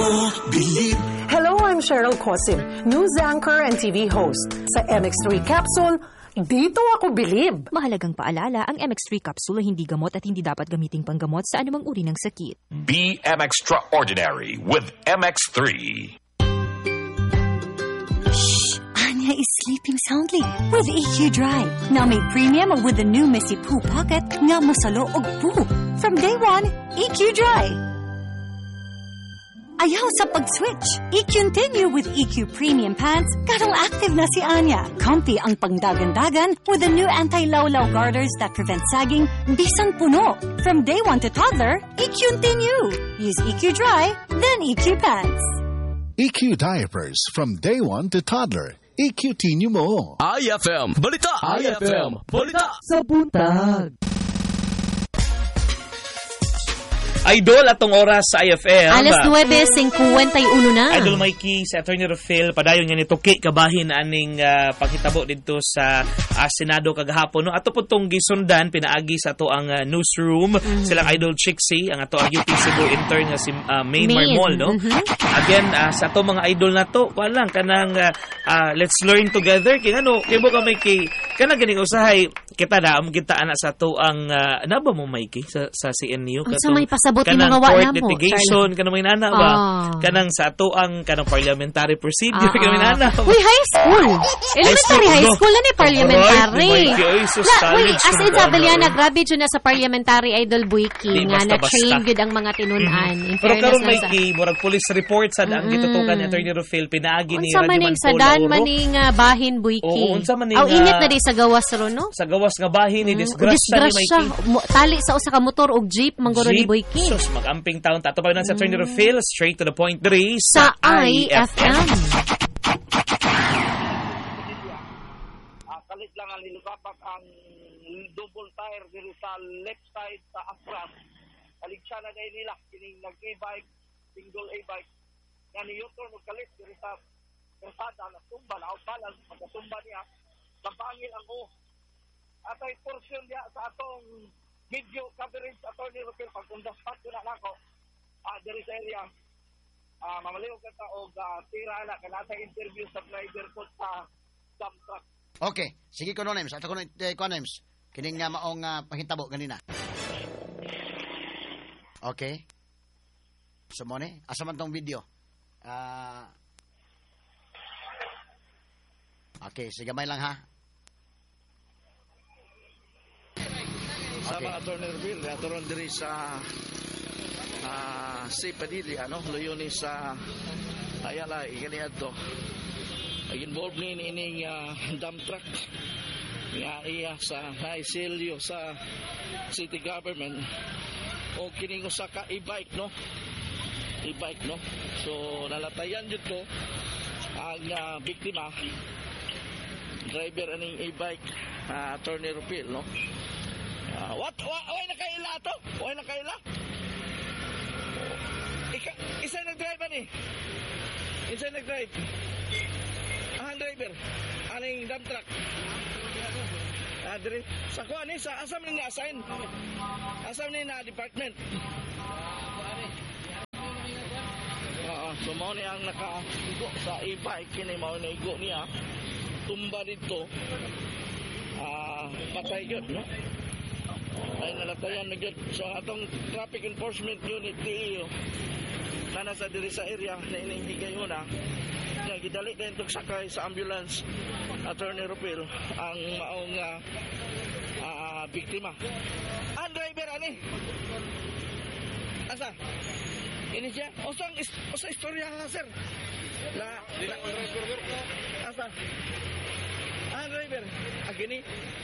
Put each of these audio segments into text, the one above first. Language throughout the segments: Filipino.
bilib. Hello, I'm Cheryl Cosim, news anchor and TV host. Sa MX3 Capsule, dito ako bilib. Mahalagang paalala, ang MX3 capsule ay hindi gamot at hindi dapat gamiting panggamot sa anumang uri ng sakit. Be extraordinary with MX3. Anya is sleeping soundly with EQ Dry. Now made premium with the new Messy Poo Pocket nga masalo og poo. From day one, EQ Dry. Ayaw sa pag-switch. I-continue with EQ Premium Pants. Karong active na si Anya. Comfy ang pangdagan-dagan with the new anti-law-law garters that prevent sagging bisan puno. From day one to toddler, I-continue. Use EQ Dry, then EQ Pants. EQ Diapers from day one to toddler. EQ-tinyo mo. IFM Balita! IFM Balita! Sa buntag. Idol, atong oras sa IFM. Alas 9:51 na. Idol Mikey, sa Attorney Rafael, padayon nga ni Tuki, kabahin aning paghitabo dito sa Senado kagahapon. No? Ato po itong gisundan, pinaagi sa ato ang newsroom. Silang Idol Chixie, ang ato ang UP Cebu intern nga si Maine Marmol. No? Again, sa ato mga idol na to, walang kanang let's learn together. Kaya ano, kaya mo ka Mikey, kanang ganing usahay, kita na, kita anak sa ato ang, naba mo Mikey, sa CNU? Sa may pasabot kanang mga wala court mo. litigation, kanang may nana ba? Kanang sa ato ang kanang parliamentary procedure, kanang may nana ba? Uy, high school! Elementary high school na ni parliamentary. Wait, as in sabi niya, grabe dyan na sa parliamentary idol Buiki, nga na-train good ang mga tinunan. Pero karon may murag police report sa ang gitutukan ni Attorney Rafael, pinaagi ni Radyo Manpolo. Sa dan maning bahin Buiki. Oo, unsa man ning init na di sa gawas ro, no? Sa gawas nga bahin ni disgrasya ni Mikey. Tali sa usa ka motor og jeep manggoro ni Buiki. Sus, mag-amping taon. Tatapag na sa Attorney Rafael, straight to the point diri sa IFM. Kalit lang ang nilukapak ang double tire diri sa left side sa Asras. Kaligsa na dahil nila, kining nag-e-bike, single e-bike. Nga niyotron o kalit diri sa persada na tumba, na balance, magkatumba niya, napangil ang At ay portion niya sa atong video coverage Attorney Rafael pag-undaspat ko na ako diri sa area mamaliw ka ta og tira na kanasa interview sa driver ko sa dump truck. Okay, sige ko nonems ato ko nonems kining nga maong pahitabo ganina. Okay, so mo ni asa man tong video okay, sige may lang ha. Sama Attorney Rafael, atoron diri sa si Padilla, no? Loyoni sa Ayala, ikani adto. Involved ni ining dump truck nga iya sa naisilyo sa city government o kining usa ka e-bike, no? E-bike, no? So nalatayan jud ko ang biktima driver aning e-bike Attorney Rafael, no? What? Why nakaila to? Why nakaila? Isa nag-drive ani? Isa nag-drive? Ang driver? Aning dump truck? Diri. Sa kuha ni, sa asam ni na-assign? Asam ni na department? So mao ni ang nakaigo sa e-bike, kini mao na igo niya. Tumba dito. Patay yun, no? Ay nalatayan na gyud sa atong traffic enforcement unit TEO na nasa diri sa area na inihigay una nga gidali din tog sakay sa ambulance Attorney Rafael ang maong biktima. Ang driver ani asa ini siya usang istorya nga sir la asa ang driver agini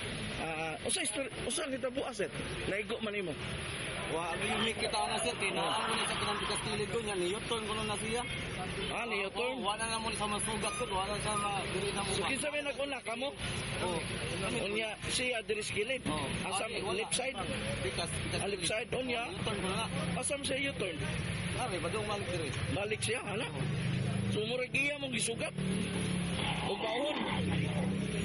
usa kita buas sir. Laigo man nimo. Wa mi kita na sir kay naa mo ni sa kanang kastilid ko nya niyoton ko na siya. Niyoton. Wa na mo ni sa masugat ko, wa na sa diri na mo. Kinsa may naguna kamo? Unya siya diri skilid. Asam left side. Left side unya. Asam siya yuton. Ari badong balik diri. Balik siya ana. Sumurag iya mong gisugat. Og baon.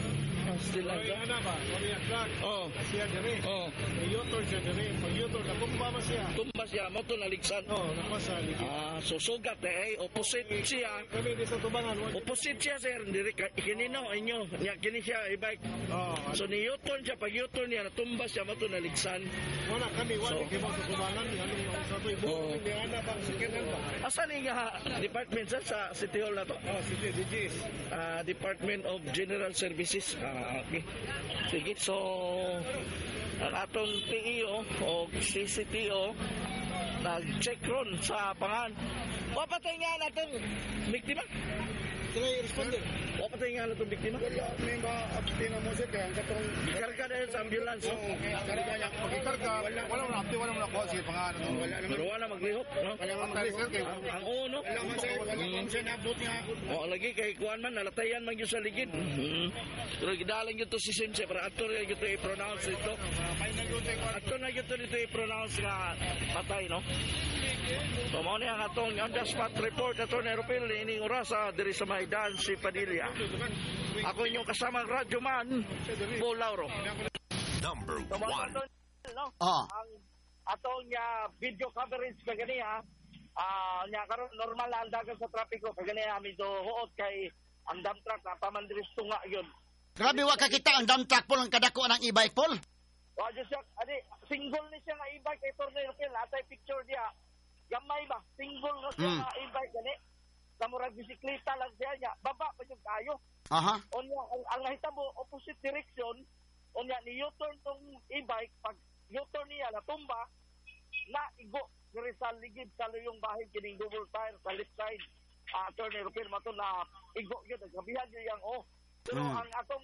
Still lang. Ano ba? Korea truck. Oh. Siya dire. Oh. Motor siya dire. Motor na tumba ba siya? Tumba siya mo to naligsan. Oh, napasa ligid. So sugat opposite siya. Kami di sa tubangan. Opposite siya sir, diri kinino inyo. Nya kini siya i-bike. Oh. So ni U-turn siya pag U-turn niya natumba siya mo to naligsan. Wala kami wala kay mo sa tubangan ni ano yung sa to ibo. Hindi ana bang sikinan ba? Asa ni nga department sir, sa City Hall na to? Oh, City DGs. Department of General Services. Okay. Sige, so ang atong TEO o CCTO nag-check ron sa pangan. Wapatay nga natin biktima? Sila i-responder. Wapatay nga natin biktima? May ba abstina mo siya kaya ang katong ikarga dahil sa ambulance. karga niya. Pag-ikarga, wala mo na kuha siya pangalan. Wala naman. Pero wala maglihok, no? Wala naman maglihok. Ang uno. Wala man siya naabot niya. Lagi kay kuan man nalatayan man yun sa ligid. Pero gidalang yun to si Simse para ato na yun to i-pronounce ito. Ato na yun to i-pronounce nga patay, no? So mo ni ang atong on the spot report ato na Aeropil ining orasa diri sa Maidan si Padilla. Ako inyong kasamang radyo man, Paul Lauro. Number 1. No? Ang atong video coverage kagani ha. Nya karon normal lang dagan sa trapiko kagani amin do huot kay ang dump truck na pamandris tunga yun. Grabe wa ka kita ang dump truck Paul ang kadako ng e-bike Paul. Wa jud siya adi single ni siya nga e-bike kay Tornado Phil atay picture dia. Gamay ba single na siya nga e-bike gani. Sa murag bisikleta lang siya nya baba pa yung kayo. Aha. Onya ang nahitabo opposite direction onya ni U-turn tong e-bike pag U-turn niya na tumba na igo diri sa ligid sa luyong bahin kining double tire sa left side. Tornado Phil mato na igo gyud gabihan gyud yang pero ang atong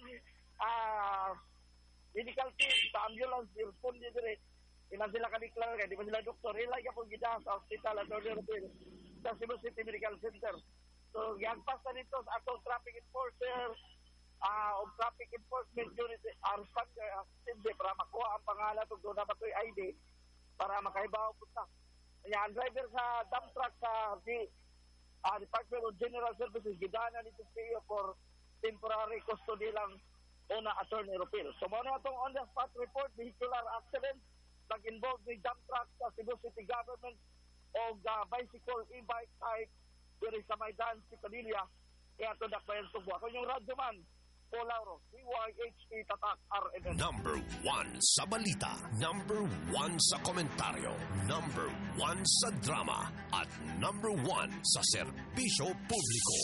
medical team sa ambulance respond dire ilan sila kadeklar kay di ba sila doktor ila gyapon gida sa hospital at Tornado Phil sa Cebu City Medical Center. So giagpas na dito sa atong traffic enforcer o traffic enforcement unit responder assistant para makuha ang pangalan ug doon na ba ID para makahibaw punta. Kaya ang driver sa dump truck sa Department of General Services gidana dito siya for temporary custody lang una Attorney Ropil. So mo na itong on the spot report vehicular accident nag-involve ni dump truck sa Cebu City Government o bicycle e-bike type diri sa Maidan si Padilla kaya ito dakbayan tugwa. Kung yung radyo man Paul Lauro, CYHT Tatak RNN. Number 1 sa balita, number 1 sa komentaryo, number 1 sa drama, at number 1 sa serbisyo publiko.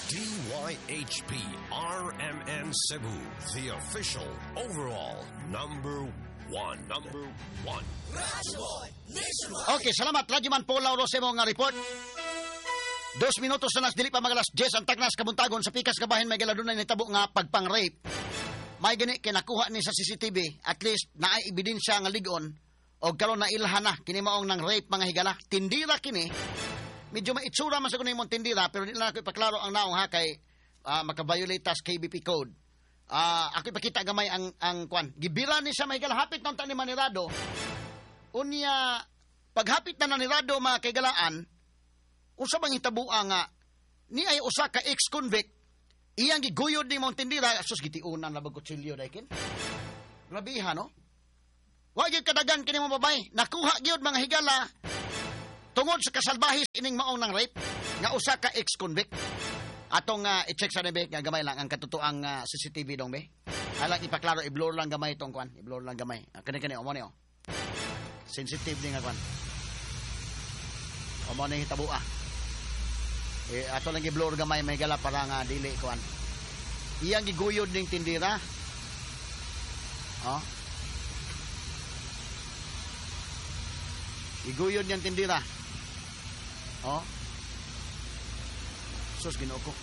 DYHP RMN Cebu, the official overall number 1. Number 1. Okay, salamat Radyoman Paul Lauro sa mga report. 2 minutos na nas dili pa magalas 10 ang tagnas kabuntagon sa pikas kabahin may galadunay nitabo nga pagpang-rape. May gani kinakuha ni sa CCTV at least naay ebidensya nga ligon og karon na ilhan na kini maong nang rape mga higala. Tindira kini. Medyo maitsura man sa kuno imong tindira pero dili na ko ipaklaro ang naong ha kay makaviolate tas KBP code. Ako ipakita gamay ang kwan. Gibira ni sa may higala hapit nang tani manirado. Unya paghapit na nanirado mga kaigalaan usa bang hitabuan nga ni ay usa ka ex-convict iyang giguyod ni mong tindira sus gitiunan na bagkutsilyo daykin. Grabiha no? Wa gyud kadagan kini mo babay nakuha gyud mga higala tungod sa kasalbahis ining maong nang rape nga usa ka ex-convict. Atong i-check sa nebe nga gamay lang ang katutuang CCTV dong be. Alang ipaklaro i-blur lang gamay tong kwan, i-blur lang gamay. Kani omo ni sensitive ni nga kwan. Omo ni hitabua. Ato lang i-blur gamay may gala para nga dili kuan. Iyang giguyod ning tindira. Iguyod niyang tindira. Sus Ginoo ko.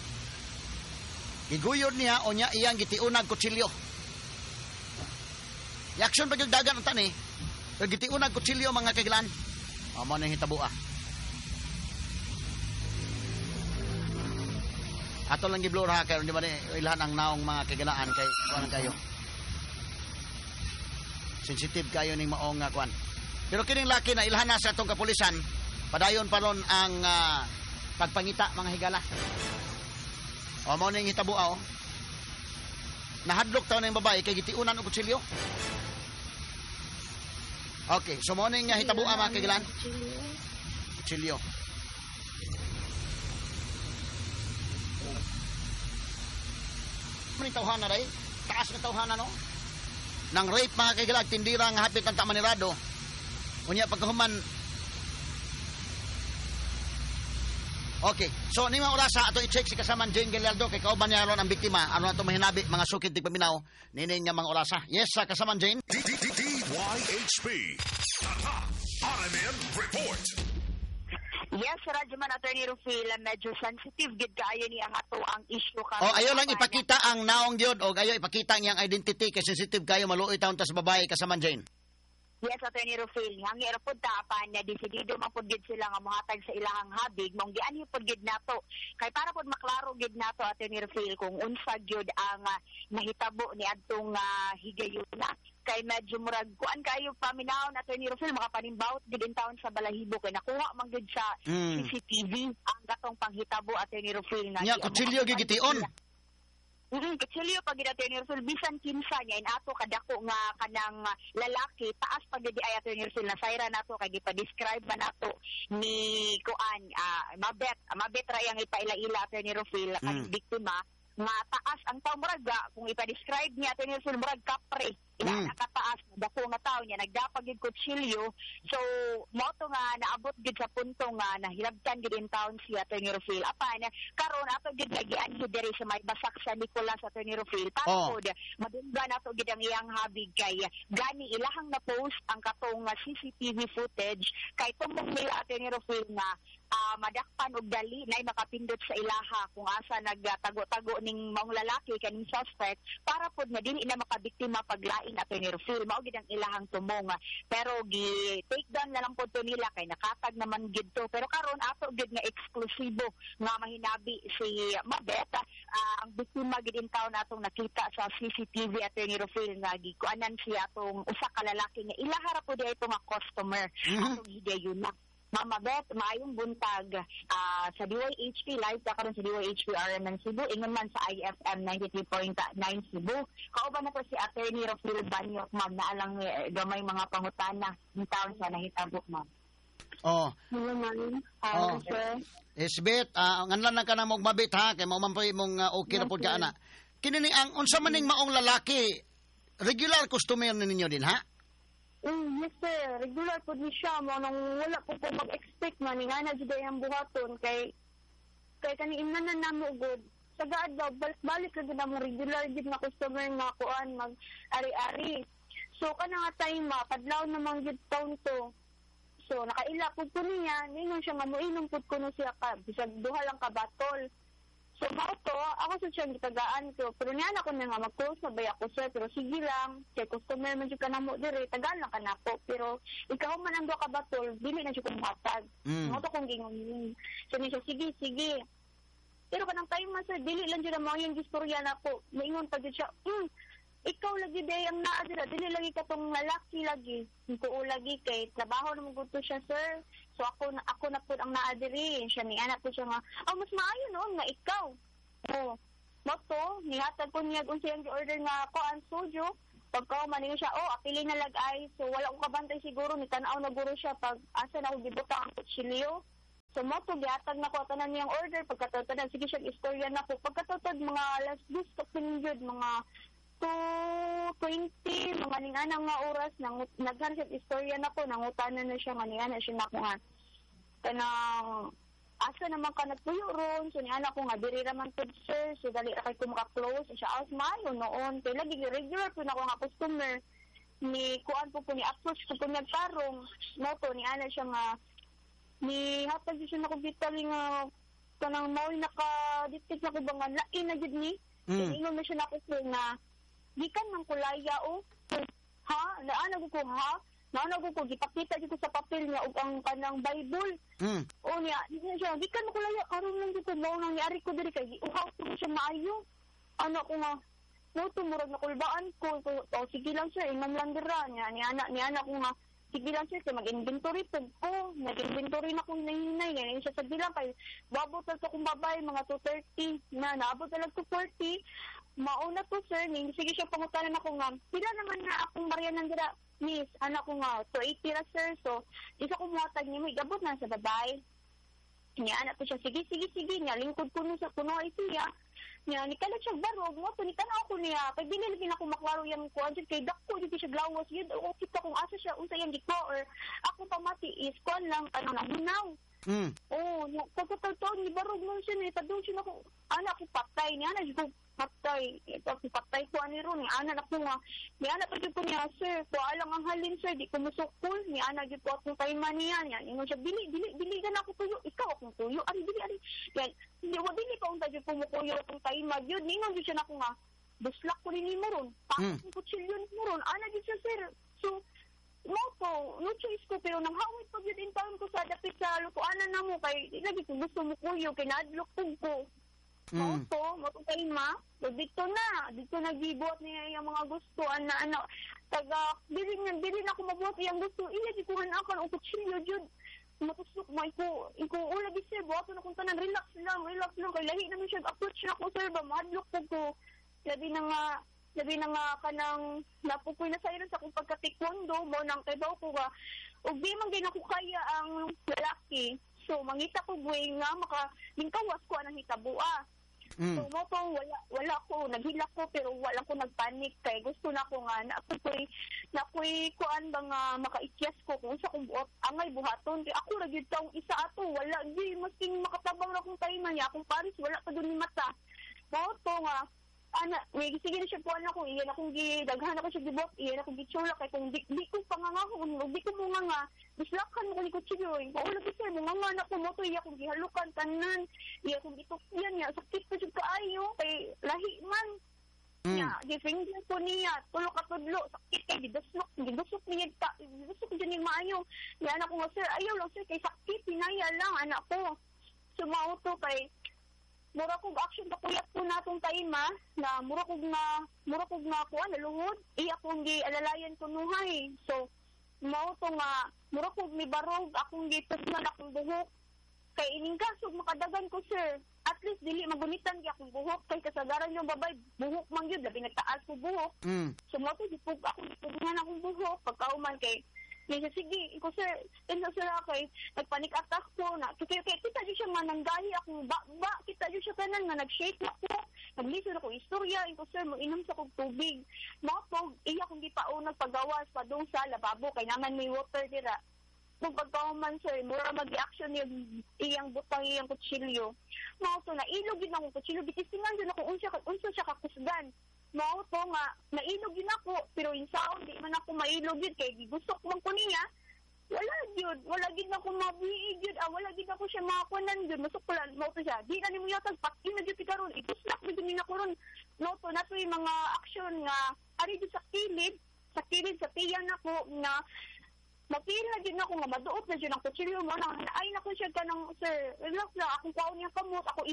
Giguyod niya o niya iyang gitiunag kutsilyo. Yaksyon pag dagan ang tani. Gitiunag kutsilyo mga kailan. Amo nang hitabua. Ato lang giblur ha kayo di ba ilhan ang naong mga kagalaan kay kuan kayo. Sensitive kayo ning maong kuan. Pero kining laki na ilhan na sa atong kapulisan, padayon pa ron ang pagpangita mga higala. O mo ning hitabo nahadlok taon ng babae kay gitiunan og kutsilyo. Okay, so mo ning hitabo mga kaigilan. Kutsilyo. Mani tawhana ray, taas na tawhana no. Nang rape mga kaigilan, tindira nga hapit ang tamanirado. Unya pagkahuman. Okay. So ni mga orasa ato i-check si kasaman Jane Galaldo kay kauban niya ron ang biktima. Ano na to mahinabi mga sukid di paminaw nini nga mga orasa. Yes, sa kasaman Jane. DYHP. RMN Report. Yes, Radyo Man, Attorney Rufil, medyo sensitive gid kaayo ni ang ato ang issue karon. Oh, ayo lang ipakita ang naong gyud o ayo ipakita ang iyang identity kay sensitive kayo maluoy taon ta sa babae kasaman Jane. Yes, Attorney Rufil, hangi ra pud ta apan na desidido man pud gid sila nga mohatag sa ilahang habig mong gianhi pud gid nato. Kay para pud maklaro gid nato, Attorney Rufil, kung unsa gyud ang nahitabo ni adtong higayuna. Kay medyo murag kuan kayo paminaw na Attorney Rufil makapanimbaut gid in taon sa balahibo kay nakuha man gid sa CCTV ang gatong panghitabo, Attorney Rufil nga. Nya kutsilyo gid gition. Kutsilyo pag Attorney Rufil bisan kinsa niya inato kadako nga kanang lalaki taas pag di ay Attorney Rufil na sayra nato kay gipa-describe man nato ni kuan mabet ra yang ipaila-ila Attorney Rufil ang biktima nga taas ang taw muraga kung ipa-describe niya Attorney Rufil murag kapre ila nakataas dako nga taw niya nagdapag gid kutsilyo. So mo to nga naabot gid sa punto nga nahilabtan gid in town si Attorney Rufil. Apan karon ato gid nagianhi diri sa may basak sa Nicolas Attorney Rufil. Tapos madunggan nato gid ang iyang habig kay gani ilahang na post ang katong CCTV footage kay tumong nila Attorney Rufil nga madakpan og dali nay makapindot sa ilaha kung asa nagtago-tago ning maong lalaki kaning suspect para pud na dili na makabiktima paglain Attorney Rufil. Mao gid ang ilahang tumong pero gi take down na lang pud to nila kay nakatag naman gid to. Pero karon ato gid nga eksklusibo nga mahinabi si Mabet ang biktima gid in town atong nakita sa CCTV Attorney Rufil nga gikuanan siya atong usa ka lalaki nga ilaha ra pud ito nga customer atong higayuna. Mama Beth, maayong buntag sa DYHP live ta karon sa DYHP RMN Cebu ingon man sa IFM 93.9 Cebu. Kauban na ko si Attorney Rufil Banyok, ma'am, na alang gamay mga pangutana ng taon sa nahitabo, ma'am. Hello, ma'am. Beth, nganlan na ka na mong mabit ha kay mao man pa imong okay ra pud ka ana. Kini ni ang unsa maning maong lalaki regular customer ninyo din ha? Yes, sir. Regular po ni siya mo nang wala po mag-expect man nga na jud ang buhaton kay kaniin na namo good. Sagad daw balik ra gid mo regular gid na customer nga kuan mag ari-ari. So kana nga time padlaw namang gid taon to. So nakaila pud ko niya, ningon siya nga moinom pud ko no siya ka bisag duha lang ka batol. So mao to, ako sa siyang gitagaan ko. Pero niyan ako na nga mag-close na bay ako, sir. Pero sige lang, kay customer man siya ka na mo dire, tagal lang ka na po. Pero ikaw man ang doa ka batol, dili na siya kumatag. Mao to kong gingon. So niya, sige. Pero kanang time man, sir, dili lang siya na mga yung istorya na ako. Maingon pa siya, ikaw lagi day ang naa dira, dili lagi ka tong lalaki lagi. Ko lagi kay trabaho na mo siya, sir. So ako na pud ang naa diri. Siya ni anak ko siya nga, mas maayo noon nga ikaw. Moto, nihatag ko niya unsa yung order nga ko ang sojo. Pagka maningo siya, apili na lagay. So wala ko kabantay siguro ni tan-aw na guro siya pag asa na ko gibuta ang kutsilyo. So moto gihatag na ko tanan niyang order pagkatotod sige siya istorya na ko. Pagkatotod mga last this mga 2:20 mga ninganang nga oras naghanap istorya na ko nangutanan na siya nga niana siya na ko nga kanang asa naman ka nagpuyo ron so niana ko nga diri ra man pud sir so dali ra kay ko maka-close siya mayo noon kay lagi regular po na ko nga customer ni kuan po ni approach ko nagtarong mo to niana siya nga ni hatag siya na ko bitali nga kanang mao naka-detect na ko ba nga lain na gid ni ingon na siya na ko nga gikan man kulaya ha naana ko gipakita dito sa papel nga og ang kanang Bible niya siya gikan man kulaya karon lang dito mao nang niari ko diri kay uhaw ko siya maayo ano ko nga no tumurag na kulbaan ko sige lang sir imam lang dira niya ni anak ko nga sige lang sir kay mag-inventory po nag-inventory na kong nahinay ngayon siya sabi lang kay babot lang sa kong babay mga 2:30 na naabot lang to 40 mauna to sir, sige siya pangutanan ako nga. Pila naman na akong Marianan dira, miss, anak ko nga, 280 ra sir. So, isa ko muhatag niya, may gabot na sa babae. Niya, anak ko siya, sige, niya, lingkod ko nun sa puno ay siya. Niya, nikalat siya barog mo, tunitan ako niya, kay dinilagin ako maklaro yung kuhan dyan, kay dakko, dito siya glawas, yun, o kita kung asa siya, unsa yung dito, or ako pamati is, kuhan lang, nahunaw. Oo, pagkatagtaon, ni barog mo siya, tadong siya ako, anak ko patay, niya, anak ko patay, patay ko ani ron, anak ako nga, ni anak ko niya, sir, ko alang ang halin, sir, di ko musukol, ni anak ko akong kaiman niya, ingon siya, bili ka na ako tuyo, ikaw akong tuyo, ari, yan, hindi pa unta dyan pumukuyo akong kaiman, yun, ingon siya na ako nga, buslak ko rin mo ron, pakit yung kutsilyon mo ron, anak siya, sir, so, no choice ko, pero nang hawit pag yun in taon ko sa dapit sa lukuanan na mo, kay lagi ko gusto mo kuyo, kay naadloktog ko. Matutay ma, so dito nagbibuhat niya yung mga gusto, dili na ako mabuhat yung gusto, ilagi ko hanakan ang kutsilyo, Jud. Matusok mo, iko ulagi sir, buhato na kung tanan, relax lang, kay lahi naman siya, approach na ko sir, ba, maadloktog ko. Sabi na nga kanang napupoy na sa'yo sa akong pagka-taekwondo mo nang kay daw ko nga ug di man gid ako kaya ang lalaki, so mangita ko buhay nga makalingkawas ko anang hitabua. So mo to wala ko naghilak ko pero wala ko nagpanik kay gusto na ko nga nakoy kuan ba nga makaikyas ko kung sa kung buot angay buhaton kay ako ra gyud taong isa ato wala di masking makatabang ra kong tayman ya akong paris wala pa dun ni mata. Mo to nga may sige na siya po ako, iyan akong daghan ako siya gibot, iyan akong gitsula, kaya kung di ko pangangahon, di ko mga nga, bislakan mo ko ni Kutsilyo, paulag ko siya, mga nga na ko mo to, iyan akong gihalukan, tanan, iyan akong gitukyan niya, sakit ko siya kaayo, kay lahi man, niya, gifinger ko niya, tulok at tudlo, sakit kay gidusok niya, gidusok dyan yung maayo, iyan ako nga sir, ayaw lang sir, kay sakit, pinaya lang, anak ko, sumauto kay, mura kog action kapuyat ko natong taima na mura kog na kuan naluhod iya kong gi alalayan ko nuhay so mao to nga mura kog mi barog akong gitugnan akong buhok kay ining kasog makadagan ko sir at least dili magunitan gi akong buhok kay kasagaran yung babay buhok man gyud labi nagtaas ko buhok so mao to gipug akong akong buhok pagkauman kay sige, iko sir, sila kay nagpanik attack ko na kita dyan siya mananggahi akong ba kita dyan siya kanan nga nag-shake na ko naglisten ako istorya, iko sir mo inom sa kong tubig mapog, iya kong di pa nagpagawas pa doon sa lababo kay naman may water dira kung pagkauman sir, mura mag-reaction iyang butang iyang kutsilyo mauto na ilog yun akong kutsilyo bitisingan dyan ako unsa siya kakusgan mao to nga nailog yun ako pero insaon di man ako mailog yun kay gigusok man ko niya wala gid na ako mabiig yun wala gid ako siya makakunan yun masuklan mao to siya di na nimo yatag pati na gyud karon ituslak gid ni nako ron no to na to yung mga action nga ari di sa kilid sa tiyan nako nga mapil na din ako nga maduot na dyan ang kutsilyo mo na ay naku siya ka ng sir relax lang akong kaon niyang kamot ako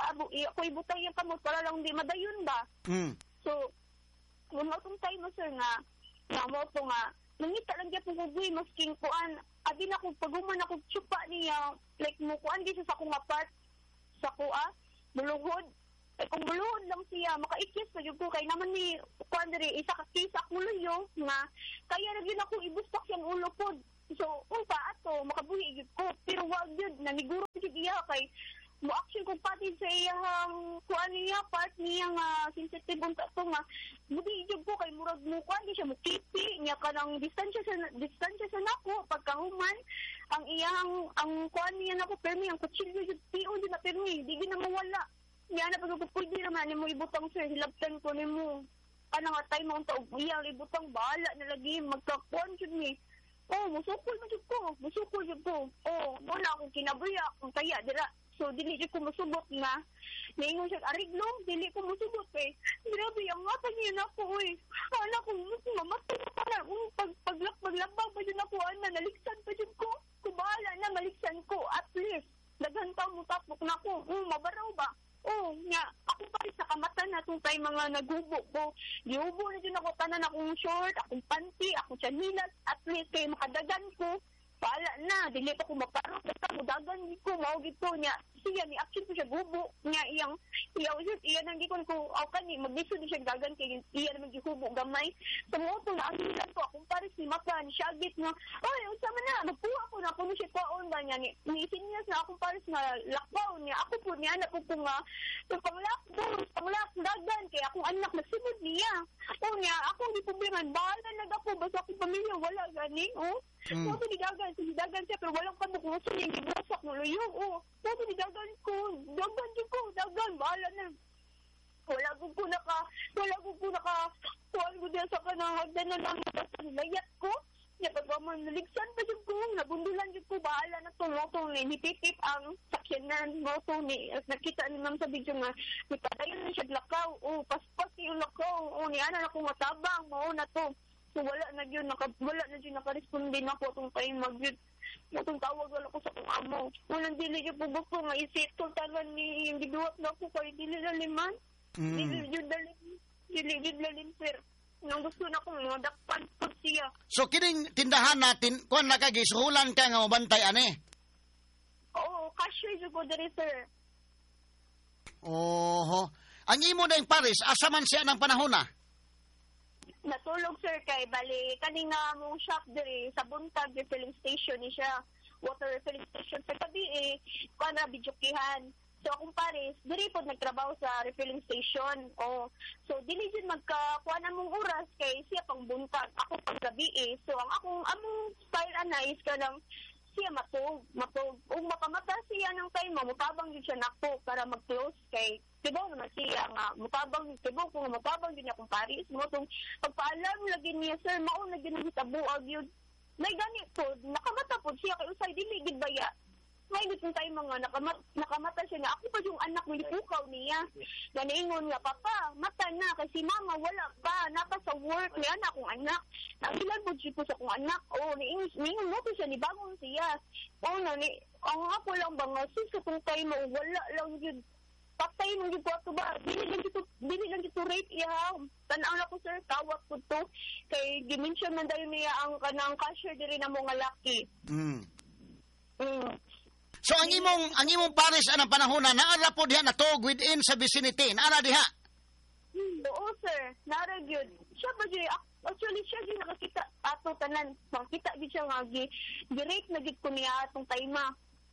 ibutay yung kamot para lang di madayon ba so kung matong time mo sir nga mo to nga nangita lang dyan kung kubuhi masking kuan abin ako paguman ako tsupa niya like mo kuan di sa akong apart sa kuha buluhod kung buluhod lang siya makaikis na yun ko kay naman ni kuan diri isa kakisa kuluyo nga kaya na yun ako ibustak yung ulo po so pa ato makabuhi yun ko pero wag yun naniguro yun iya kay mo action kung pati sa iyang kuan niya part niya nga sensitive unta to nga budi yun ko kay murag mo kuan di siya mo kipi niya kanang distansya sa nako pagkahuman ang iyang ang kuan niya nako permi ang kutsilyo yun tiyo din na permi di na mawala niya na pagpupuldi naman ni mo ibutang sir hilabtan ko ni mo kanang atay mo ang taog iyang ibutang bahala na lagi magkakuan yun ni musukol yun ko wala akong kinabuya akong kaya dira so dili ko musubot nga naingon siya ariglong dili ko musubot grabe ang ngatan niya na ako anak ko mamatay pa na paglabang pa yun ako naliksan pa yun ko kubahala na maliksan ko at least naghantaw mo tapok na ko mabaraw ba nga ako pa rin sa kamatan na itong tayo mga naghubo ko gihubo na dyan ako tanan akong short akong panty akong chanilas at least kay makadagan ko Paala na, dili pa ko maparok, basta mudagan ko, mao gito niya. Siya, ni action ko siya gubo niya, iya nang gikon ko, ni, magdiso di siya dagan, kaya iya naman gihubo gamay. Sa moto na, ang hilan ko, akong pares ni Makan, siya agit nga, oy, unsa man na, magpuha ko na, kuno siya kwaon ba niya, ni sinyas na akong pares na lakbaw niya, ako po niya, anak ko po nga, panglakdagan, kaya akong anak nagsunod niya. O niya, akong di problema, bahala na ako, basta akong pamilya, wala gani, Sabi ni Dagan siya, pero walang kabuklusan yung gibusak mo luyo. Sabi ni Dagan ko, bahala na. Wala ko naka, tuwan ko din sa kanang hagdan na lang, layat ko. Niya pagwaman, naligsan pa yung ko, nabundulan yung ko, bahala na itong moto ni Nipipip ang sakyanan, moto ni, nakita ni Ma'am sa video nga, nipadayan na siya lakaw, paspas yung lakaw, ni ana na kong matabang, na to. So, wala na yun nakaresponde na ako itong time mag-yun. Itong tawag wala ko sa kong amo. Walang dili yung pubok ko nga isip. Sultanan ni yung giduwat na ako kay dili na liman. Dili yun dalin, sir. Nang gusto na akong mga dakpan po siya. So, kining tindahan natin, kung nakagisuhulan ka nga mabantay, ane? Oo, cashier yung ko diri, sir. Oho. Ang imo na yung Paris, asa man siya ng panahon na? Natulog, sir, kay bali kanina mong shop diri sa buntag refilling station ni siya, water refilling station sa gabi kana bidyokihan. So akong pares diri pod nagtrabaho sa refilling station. So dili jud magkakuha na mong oras kay siya pang buntag, ako pang gabi So ang among style is kanang siya matug. Ug makamata siya ng time mo, mutabang yun siya nako para mag-close kay tibaw naman siya nga mutabang din akong Paris mo tong pagpaalam lagi niya, sir, mao na ginahitabuag yun. May ganit po, nakamata po siya kay usay dili gid baya. May gitong tayo mga nakamata siya nga, ako pa yung anak mo ipukaw niya. Ganaingon nga, papa, mata na, kasi mama, wala pa, napa sa work, may anak kong anak. Nagilan po siya po sa kong anak. Ningon mo po siya, nibangon siya. Ang ako lang ba nga, sis, kung tayo mo, wala lang yun. Patay mong yung kwato ba? Dili lang dito rate iya. Tanaw na ko, sir, tawag ko to. Kay dimension man dayo niya ang kanang cashier diri na mga laki. So ang imong Paris anang panahon na naara po diha natog within sa vicinity. Naara diha. Oo, sir. Naara gyud. Siya ba di actually siya di nakakita ato tanan. Makita gid siya nga gi-rate na gid ko niya atong time.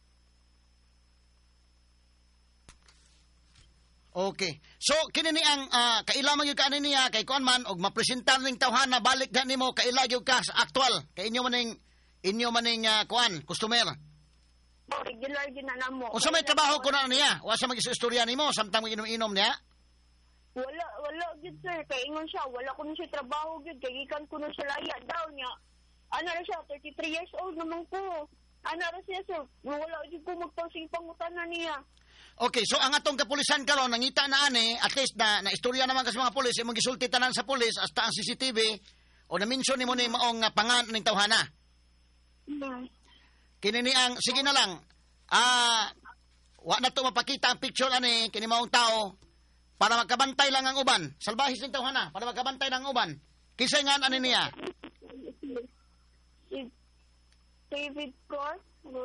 Okay. So kini ni ang kailangan gyud kanin niya kay kuan man og mapresentar ning tawhana balik na nimo kaila gyud ka sa aktual kay inyo maning kuan customer. Regular din na namo. O sa may trabaho ko na niya, wa sa mag-istorya nimo samtang mag-inom niya? Wala gid, sir, kay ingon siya wala ko na siya trabaho gid kay gikan ko na siya laya daw niya. Ana ra siya 33 years old naman ko. Ana ra siya, sir, wala gid ko magpasing pangutana niya. Okay, so ang atong kapulisan karon nangita na ani, at least na istorya naman kasi mga pulis, imong gisulti tanan sa pulis hasta ang CCTV o na-mention nimo ni maong pangan ning tawhana. Kini ni ang sige na lang. Wa na to mapakita ang picture ani kini maong tao para magkabantay lang ang uban. Salbahis ning tawhana para magkabantay lang ang uban. Kinsa nga ani niya? David Clark,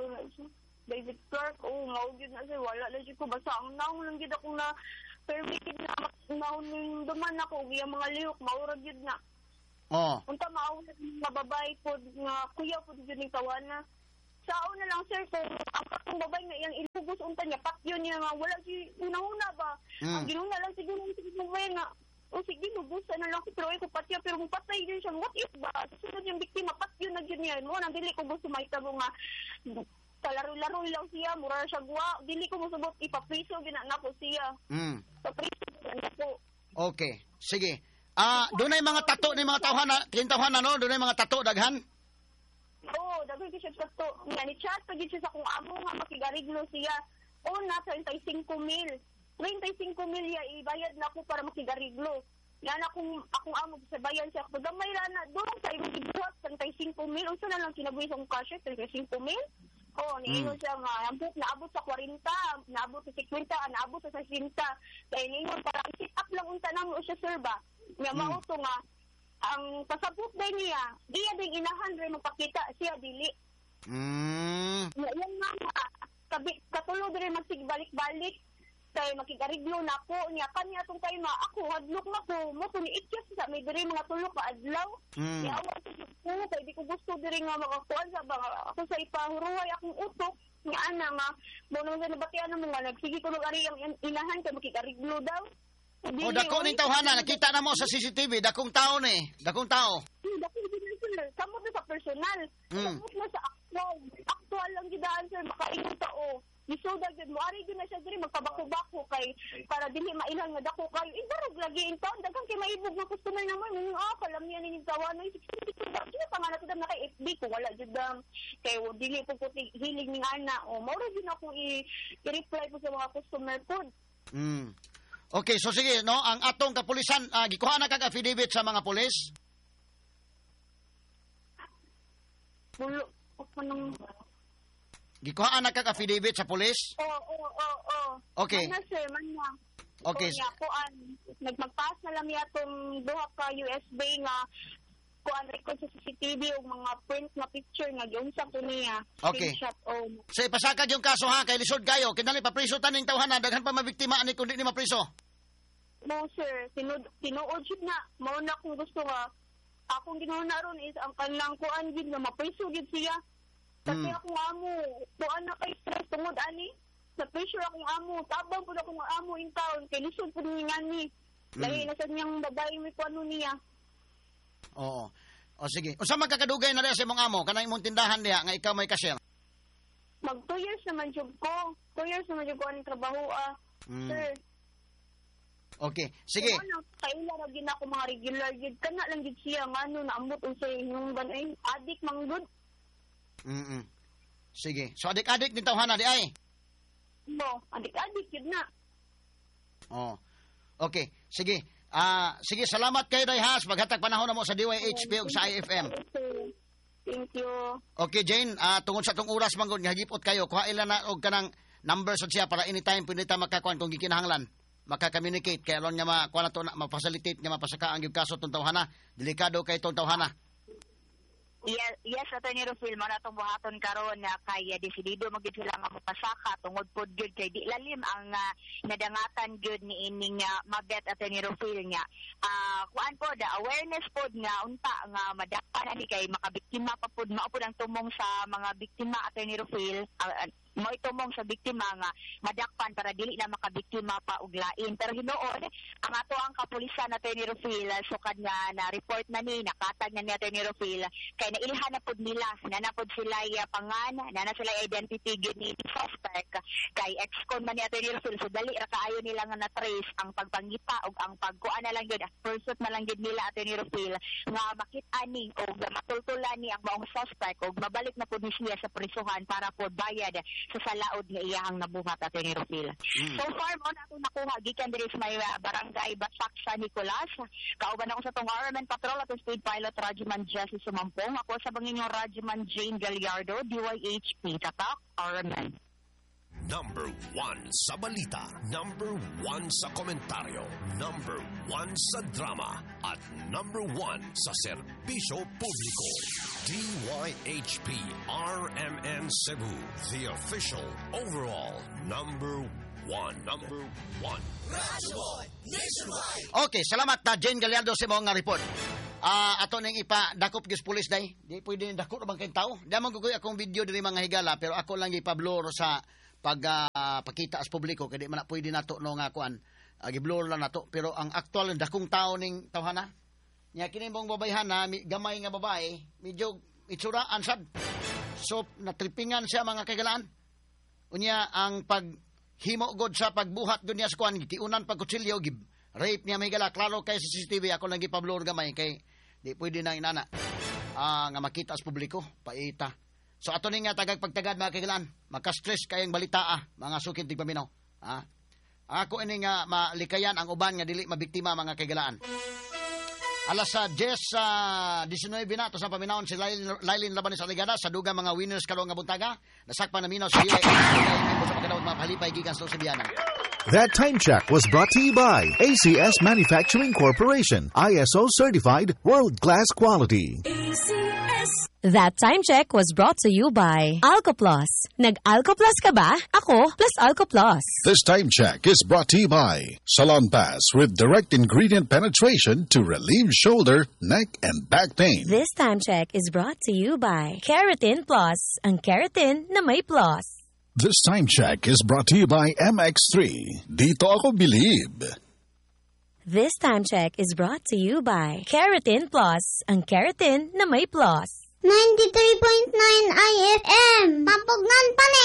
mao gyud na siya, wala lang ko basta ang naon lang gyud ako na permitted na naon ning duman ako giya mga lihok maura gyud na. Unta mao na babae po nga kuya po gyud ning tawana. Sao na lang, sir, kung ang babae nga iyang ilubos unta niya patyo niya nga wala si una ba. Ang ginuna lang siguro babae nga sige, lubusan na lang ko, pero ko patyo, pero mapatay din siya. What if ba? Sunod yung biktima, patyo na yun yan. Nang dili ko gusto maitabo nga kalaro-laro lang siya, mura siya guwa. Dili ko musubot, ipapriso, ginana ko siya. Papriso, ginana ko. Okay, sige. Doon ay mga tato ni mga tawhana, no? Doon ay mga tato, daghan? Oo, daghan siya tato. Nga, ni-chat pa siya sa kung amo nga makigariglo siya. Na 35,000. 35,000 ya ibayad na ako para makigariglo. Yan akong amo sa bayan siya. Pag gamay na doon sa imong ibuhat 35,000. Unsa na lang kinabuhi sa akong cash 35,000. Niingon siya nga, naabot sa 40, naabot sa 50, naabot sa 60. Kaya niingon para i-sit up lang unta na mo siya, sir ba? Nga mauto nga, ang pasabot din niya, diya din inahan rin magpakita siya, dili. Yan nga, katulog rin magsigbalik-balik. Kay makigariglo na ko niya kanya tong kay ako hadlok na ko mo kung iikyas sa may diri mga tulok ka adlaw yawa ko kay di ko gusto diri nga makakuan sa ako sa ipahuruhay akong utok ni ana nga mo nang nabatian mo nga nagsige ko ari ang ilahan kay makigariglo daw. O dako ning tawhana nakita na mo sa CCTV dakong tao ni dakong tao. Dakong personal kamo sa personal kamo sa actual lang gidaan sir makaingon tao. Isudag gid mo ari gyud na siya diri magpabako-bako kay para dili mailan nga dako kayo idarog lagi in town daghang kay maibog nga customer naman kalamian ni tawa no sige pa nga natud na kay FB ko wala jud kay dili po ko hilig ning ana mao ra gyud ako i-reply po sa mga customer ko. Okay, so sige no ang atong kapulisan gikuha na kag affidavit sa mga pulis. Bulo nang gikuhaan na kag affidavit sa pulis? Oo. Okay. Ano sir, man na. Okay. Nagmagpass na lang yatong duha ka USB nga kuan record sa CCTV o mga print na picture nga giunsa ko niya. Okay. So ipasakad yung kaso ha kay lisod kayo. Kinali papriso taning tawhana daghan pa mabiktima ani kundi ni mapriso. No sir, tinuod jud na. Mao na kung gusto nga akong ginuuna ron is ang kanang kuan gid nga mapriso gid siya. Kasi akong amo, tuan na kay stress tungod ani. Sa pressure akong amo, tabang po akong amo in town, kay lisod po niya ni. Lahi na sa niyang babae may kuano niya. Oo. O sige. Unsa magkakadugay na sa imong amo? Kanang imong tindahan diha nga ikaw may cashier? Mag 2 years naman jud ko. 2 years naman jud ko ang trabaho Sir. Okay, sige. Kaila ra gid ako mga regular gid kana lang gid siya ngano naambot unsay yung banay adik manggod. Sige. So adik-adik din tawhana di ay? No, adik-adik yun na. Okay. Sige. Sige, salamat kay Dayhas. Maghatag panahon na mo sa DYHP ug sa IFM. Thank you. Okay, Jane. Tungod sa tong oras manggod nga hagipot kayo, kuha ila na og kanang number sa siya para anytime pwede ta makakuan kung gikinahanglan. Maka-communicate kay alon niya makuha na to na mapasalitate niya mapasaka ang gyud kaso tong tawhana. Delikado kay tong tawhana. Yes, Attorney Rufil, mo na itong buhaton karon na kaya desidido magid sila nga mapasaka tungod po gyud kay di lalim ang nadangatan gyud ni ining mabet Attorney Rufil nga. Kuan po da awareness pod nga unta nga madakpan ni kay makabiktima pa pod mao pod ang tumong sa mga biktima Attorney Rufil. Mo itumong sa biktima nga madakpan para dili na makabiktima pa og lain. Pero hinuon ang ato ang kapulisan Attorney Rufil sukad nga na report na ni nakatag na ni Attorney Rufil kay nailhan na pod nila na pod sila pangan na sila identity gyud ni suspect kay ex-con man ni Attorney Rufil so dali ra kaayo nila nga na-trace ang pagpangita og ang pagkuan na lang gyud pursuit na lang gyud nila Attorney Rufil nga makit-an ni og matultulan ni ang maong suspect og mabalik na pod siya sa prisuhan para pod bayad sa salaod nga iyahang nabuhat Attorney Rufil. So far mo na itong nakuha gikan diri sa may barangay Basak sa Nicolas. Kauban ako sa tong Armen Patrol at State Pilot Rajuman Jesse Sumampong. Ako sa banginyong Rajuman Jane Gallardo, DYHP, Tatak, Armen. Number 1 sa balita, number 1 sa komentaryo, number 1 sa drama, at number 1 sa serbisyo publiko. DYHP RMN Cebu, the official overall number 1. Number 1. Radyo Nationwide. Okay, salamat na Jane Gallardo sa mga report. Ato ning ipa-dakop gis pulis day. Di pwede dako ra bang kay tao. Damang kugoy akong video diri mga higala pero ako lang ipa-blur sa pagpakita sa publiko kay di man pwede nato no nga kuan gi-blur lang nato pero ang actual dakong tao ning tawhana nya kini mong babayhan na gamay nga babae medyo itsuraan sad so natripingan siya mga kagalaan unya ang paghimo god sa pagbuhat gud niya sa kuan gitiunan pagkutsilyo gib rape niya may gala klaro kay sa CCTV ako lang gi-blur gamay kay di pwede na inana nga makita sa publiko paita. So ato ni nga tagag pagtagad mga kailan, maka-stress kayang balita mga sukid tigpaminaw. Ako ini nga malikayan ang uban nga dili mabiktima mga kaigalaan. Alas sa 19 na to sa paminawon si Lailin Labanes Aligada sa dugang mga winners karong nga buntaga. Nasakpan na minaw sa DIY sa pagkadaot mga palipay gikan sa Subianan. That time check was brought to you by ACS Manufacturing Corporation, ISO certified, world-class quality. ACS. That time check was brought to you by Alcoplus. Nag-Alcoplus ka ba? Ako plus Alcoplus. This time check is brought to you by Salon Pass with direct ingredient penetration to relieve shoulder, neck, and back pain. This time check is brought to you by Keratin Plus. Ang keratin na may plus. This time check is brought to you by MX3. Dito ako believe. This time check is brought to you by Keratin Plus. Ang keratin na may plus. 93.9 IFM. Mapugnan pa ni.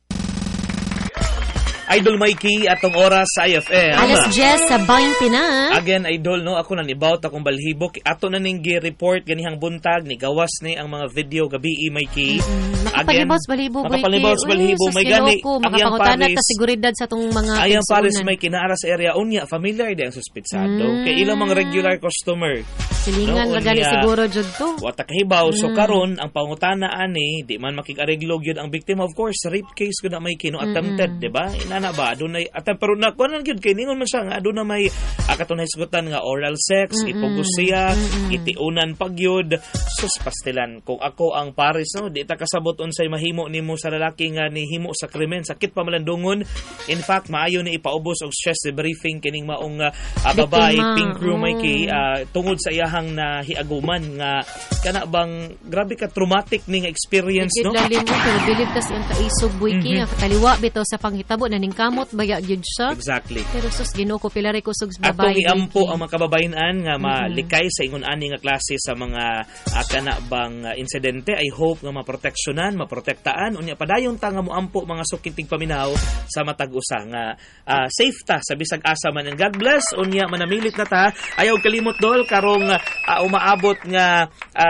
Idol Mikey, atong oras sa IFM. Alas 10 sa 20 na. Again, Idol, no? Ako nanibawt akong balhibok. Ato na ning report ganihang buntag, ni gawas ni ang mga video gabi, Mikey. Makapalibos balhibog, Mikey. Makapalibos balhibog. May gani. Makapangutanat na seguridad sa itong mga ayang Paris, Mikey, na aras area. Unya, familiar di ang suspitsado. Kay ilang mga regular customer. Silingan, lagani siguro dyan to. Wata kahibaw. So, karon ang pangutana ani, di man makikareglog yun ang victim. Of course, rape case ko na, Mikey, no? Attempted, di ba? Na ba adunay pero nakuan gyud kay ningon man siya nga aduna may katunay sugutan nga oral sex, ipugos siya, itiunan pagyud, sus pastilan kung ako ang Paris, no, di ta kasabot unsay mahimo nimo sa lalaki nga nihimo sa krimen, sakit pa malandungon. In fact, maayo ni ipaubos og stress debriefing kining maong babae pink room, Mikey, tungod sa iyahang na hiaguman nga kana bang grabe ka traumatic ning experience, no? Lalim mo pero believe kasi ang kaisog Mikey nga kaliwa bitaw sa panghitabo na ning kamot baya gyud siya. Exactly. Pero sus Ginoo ko pila ray kusog sa babae. Atong iampo ang mga kababayenan nga malikay sa ingon ani nga klase sa mga kana bang insidente. I hope nga maproteksyonan, maprotektaan unya padayon ta nga moampo mga sukiting paminaw sa matag usa nga safe ta sa bisag asa man. And God bless unya manamilit na ta. Ayaw kalimot dol karong umaabot nga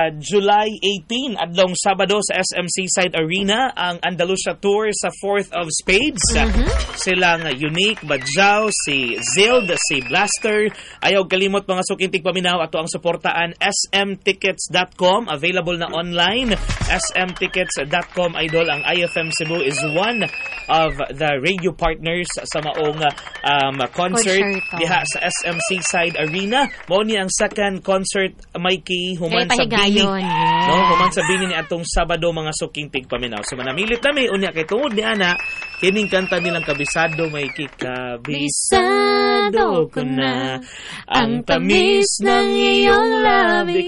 July 18 adlong Sabado sa SM Seaside Arena ang Andalusia Tour sa 4th of Spades. Sila nga Unique, Badjao, si Zild, si Blaster. Ayaw kalimot mga sukintig paminaw ato ang suportaan smtickets.com, available na online smtickets.com. Idol, ang IFM Cebu is one of the radio partners sa maong concert diha sa SM Seaside Arena. Mao ni ang second concert, Mikey, human sa bini, no, human sa bini ni atong Sabado mga sukintig paminaw. So manamilit na may unya kay tungod ni ana kining kanta nilang kabisado, Mikey, kabisado ko na ang tamis ng iyong labi.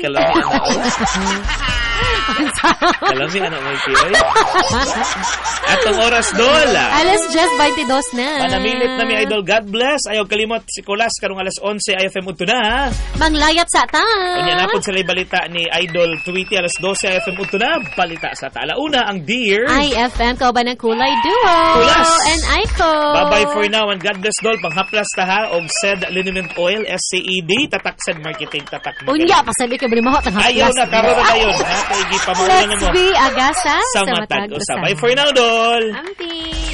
Kalami anak Mikey. Atong oras dol. Alas 10:22 na. Manamilit na mi Idol. God bless. Ayaw kalimot si Kulas karong alas 11 IFM Udto na. Manglayat sa ta. Unya napod sa balita ni Idol Tweety alas 12 IFM Udto na. Balita sa ta. Alauna ang Dear IFM kauban ng Kulay Duo. Kulas and Aiko. Bye-bye for now and God bless dol. Panghaplas ta ha og SED Liniment Oil SCED tatak SED Marketing tatak. Unya pasabi ka bali mahot ang haplas. Ayaw na karon na dayon. Ha kay gipamulan mo. Let's be agasa sa matag usa. Bye for now dol. Ampi.